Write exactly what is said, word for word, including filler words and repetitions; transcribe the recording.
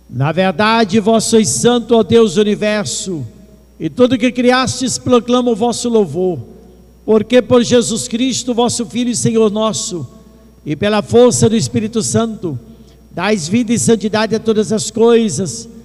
Na verdade, vós sois santo, ó Deus do universo, e tudo que criastes proclama o vosso louvor, porque por Jesus Cristo, vosso Filho e Senhor nosso, e pela força do Espírito Santo, dais vida e santidade a todas as coisas,